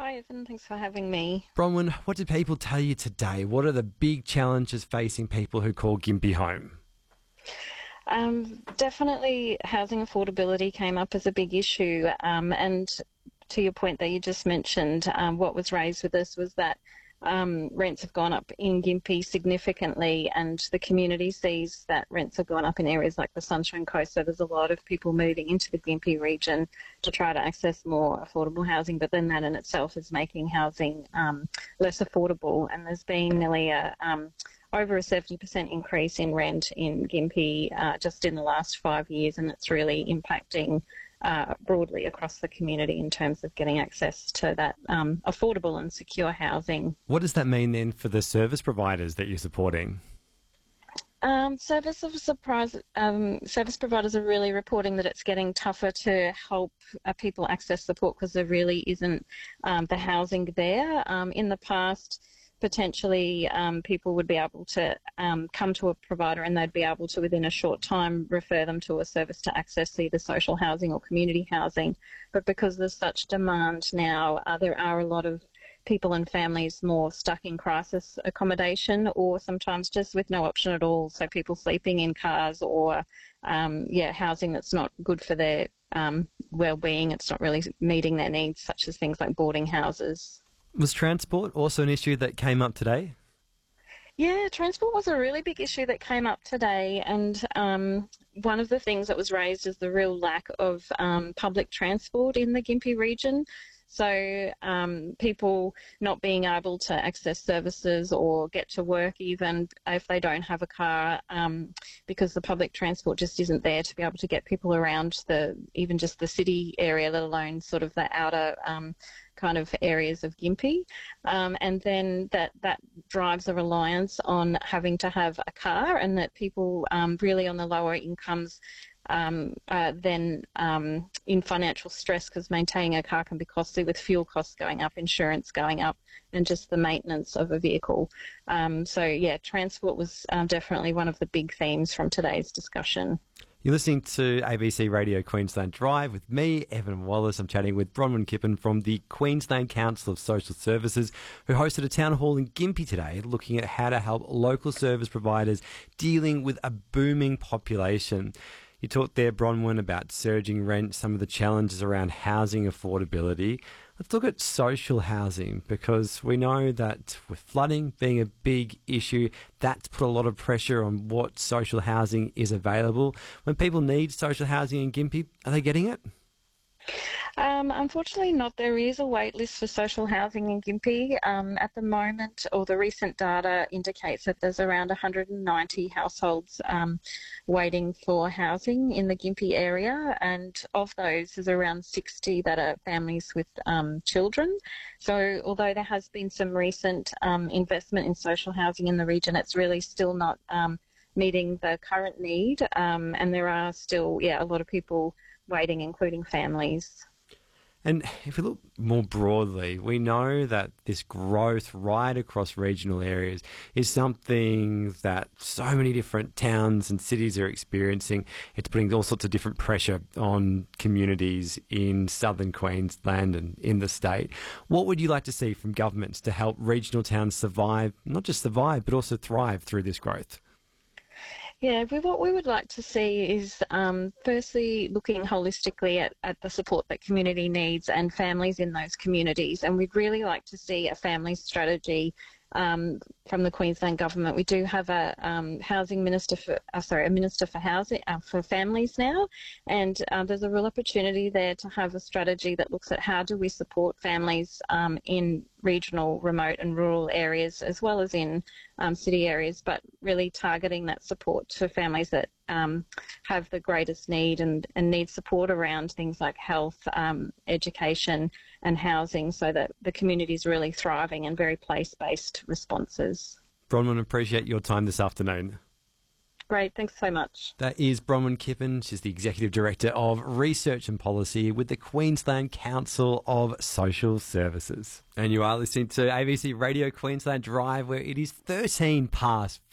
Hi, Evan. Thanks for having me. Bronwyn, what did people tell you today? What are the big challenges facing people who call Gympie home? Definitely housing affordability came up as a big issue. And to your point that you just mentioned, what was raised with this was that rents have gone up in Gympie significantly, and the community sees that rents have gone up in areas like the Sunshine Coast. So there's a lot of people moving into the Gympie region to try to access more affordable housing, but then that in itself is making housing less affordable. And there's been nearly over a 70% increase in rent in Gympie just in the last 5 years, and it's really impacting broadly across the community in terms of getting access to that affordable and secure housing. What does that mean then for the service providers that you're supporting? Service providers are really reporting that it's getting tougher to help people access support because there really isn't the housing there. In the past, potentially people would be able to come to a provider and they'd be able to, within a short time, refer them to a service to access either social housing or community housing. But because there's such demand now, there are a lot of people and families more stuck in crisis accommodation, or sometimes just with no option at all. So people sleeping in cars or housing that's not good for their well-being. It's not really meeting their needs, such as things like boarding houses. Was transport also an issue that came up today? Yeah, transport was a really big issue that came up today, and one of the things that was raised is the real lack of public transport in the Gympie region. So people not being able to access services or get to work even if they don't have a car, because the public transport just isn't there to be able to get people around even just the city area, let alone sort of the outer kind of areas of Gympie. And then that drives a reliance on having to have a car, and that people really on the lower incomes then in financial stress, because maintaining a car can be costly with fuel costs going up, insurance going up, and just the maintenance of a vehicle. Transport was definitely one of the big themes from today's discussion. You're listening to ABC Radio Queensland Drive with me, Evan Wallace. I'm chatting with Bronwyn Kippen from the Queensland Council of Social Services, who hosted a town hall in Gympie today looking at how to help local service providers dealing with a booming population. You talked there, Bronwyn, about surging rent, some of the challenges around housing affordability. Let's look at social housing, because we know that with flooding being a big issue, that's put a lot of pressure on what social housing is available. When people need social housing in Gympie, are they getting it? Unfortunately not. There is a wait list for social housing in Gympie. At the moment, or the recent data indicates that there's around 190 households waiting for housing in the Gympie area, and of those, there's around 60 that are families with children. So although there has been some recent investment in social housing in the region, it's really still not meeting the current need, and there are still a lot of people waiting, including families. And if we look more broadly, we know that this growth right across regional areas is something that so many different towns and cities are experiencing. It's putting all sorts of different pressure on communities in southern Queensland and in the state. What would you like to see from governments to help regional towns survive, not just survive, but also thrive through this growth? Yeah, what we would like to see is firstly looking holistically at the support that community needs and families in those communities, and we'd really like to see a family strategy from the Queensland government. We do have a minister for housing for families now, and there's a real opportunity there to have a strategy that looks at how do we support families in regional, remote and rural areas, as well as in city areas, but really targeting that support to families that have the greatest need and need support around things like health, education and housing, so that the community is really thriving and very place-based responses. Bronwyn, appreciate your time this afternoon. Great, thanks so much. That is Bronwyn Kippen. She's the Executive Director of Research and Policy with the Queensland Council of Social Services. And you are listening to ABC Radio Queensland Drive, where it is 13 past